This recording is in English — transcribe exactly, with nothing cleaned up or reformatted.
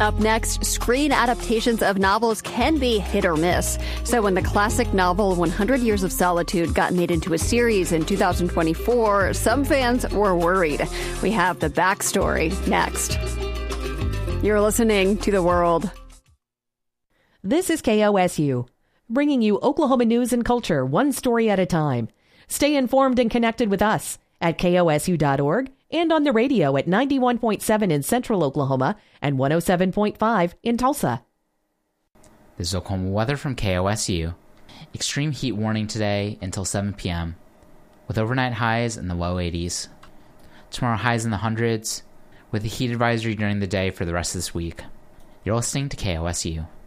Up next, screen adaptations of novels can be hit or miss. So when the classic novel one hundred Years of Solitude got made into a series in two thousand twenty-four, some fans were worried. We have the backstory next. You're listening to The World. This is K O S U, bringing you Oklahoma news and culture one story at a time. Stay informed and connected with us at K O S U dot org and on the radio at ninety-one point seven in Central Oklahoma and one oh seven point five in Tulsa. This is Oklahoma weather from K O S U. Extreme heat warning today until seven p.m. with overnight highs in the low eighties. Tomorrow highs in the hundreds with a heat advisory during the day for the rest of this week. You're listening to K O S U.